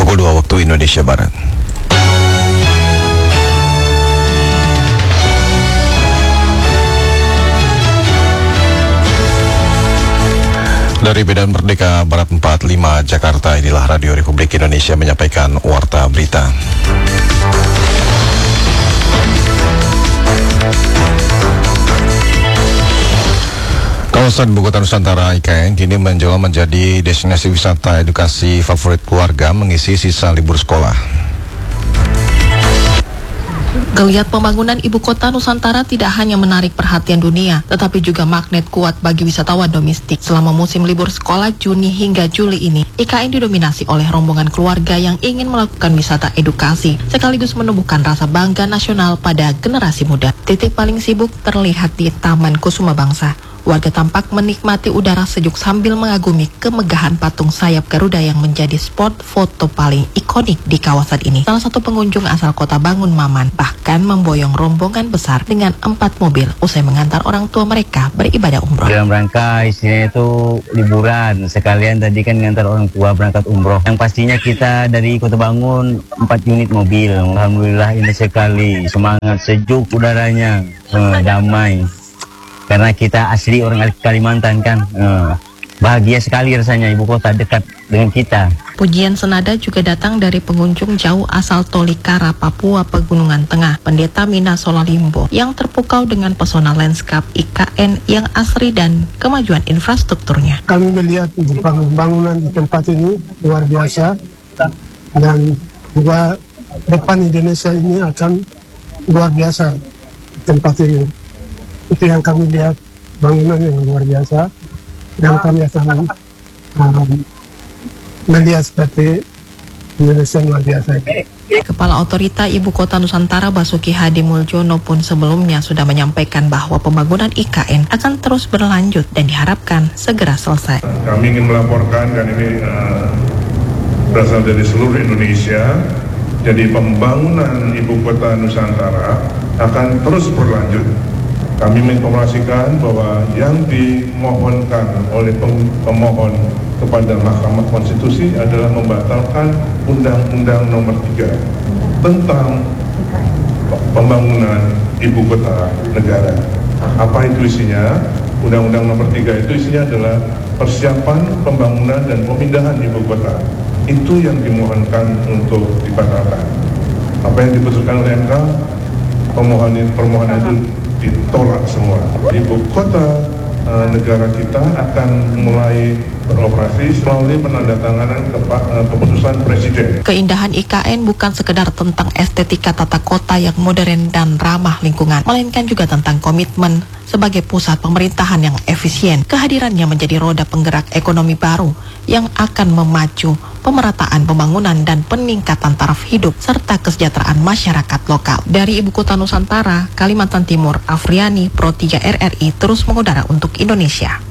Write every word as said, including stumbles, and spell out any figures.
Pukul dua waktu Indonesia Barat. Dari Medan Merdeka Barat empat puluh lima Jakarta, inilah Radio Republik Indonesia menyampaikan warta berita. Kawasan Ibu Kota Nusantara I K N kini menjelma menjadi destinasi wisata edukasi favorit keluarga mengisi sisa libur sekolah. Geliat pembangunan Ibu Kota Nusantara tidak hanya menarik perhatian dunia, tetapi juga magnet kuat bagi wisatawan domestik. Selama musim libur sekolah Juni hingga Juli ini, I K N didominasi oleh rombongan keluarga yang ingin melakukan wisata edukasi, sekaligus menumbuhkan rasa bangga nasional pada generasi muda. Titik paling sibuk terlihat di Taman Kusuma Bangsa. Warga tampak menikmati udara sejuk sambil mengagumi kemegahan patung sayap Garuda yang menjadi spot foto paling ikonik di kawasan ini. Salah satu pengunjung asal kota Bangun Maman bahkan memboyong rombongan besar dengan empat mobil usai mengantar orang tua mereka beribadah umroh. Dalam rangka isinya itu liburan, sekalian tadi kan mengantar orang tua berangkat umroh. Yang pastinya kita dari Kota Bangun empat unit mobil. Alhamdulillah ini sekali, semangat, sejuk udaranya, eh, damai. Karena kita asli orang Kalimantan kan, eh, bahagia sekali rasanya ibu kota dekat dengan kita. Pujian senada juga datang dari pengunjung jauh asal Tolikara, Papua Pegunungan Tengah, Pendeta Mina Solalimbo, yang terpukau dengan pesona landscape I K N yang asri dan kemajuan infrastrukturnya. Kami melihat bangunan di tempat ini luar biasa, dan juga depan Indonesia ini akan luar biasa di tempat ini. Itu yang kami lihat, bangunan yang luar biasa, dan kami akan um, melihat seperti Indonesia luar biasa. Kepala Otorita Ibu Kota Nusantara Basuki Hadi Muljono pun sebelumnya sudah menyampaikan bahwa pembangunan I K N akan terus berlanjut dan diharapkan segera selesai. Kami ingin melaporkan, dan ini uh, berasal dari seluruh Indonesia, jadi pembangunan Ibu Kota Nusantara akan terus berlanjut. Kami menginformasikan bahwa yang dimohonkan oleh pemohon kepada Mahkamah Konstitusi adalah membatalkan Undang-Undang Nomor tiga tentang pembangunan Ibu Kota Negara. Apa itu isinya? Undang-Undang Nomor tiga itu isinya adalah persiapan pembangunan dan pemindahan Ibu Kota. Itu yang dimohonkan untuk dibatalkan. Apa yang diputuskan oleh M K, permohonan permohonan itu ditolak semua. Ibu kota e, negara kita akan mulai beroperasi melalui penandatanganan ke, e, keputusan Presiden. Keindahan I K N bukan sekedar tentang estetika tata kota yang modern dan ramah lingkungan, melainkan juga tentang komitmen sebagai pusat pemerintahan yang efisien. Kehadirannya menjadi roda penggerak ekonomi baru yang akan memacu pemerataan pembangunan dan peningkatan taraf hidup serta kesejahteraan masyarakat lokal. Dari Ibu Kota Nusantara, Kalimantan Timur, Afriani, Pro tiga R R I terus mengudara untuk Indonesia.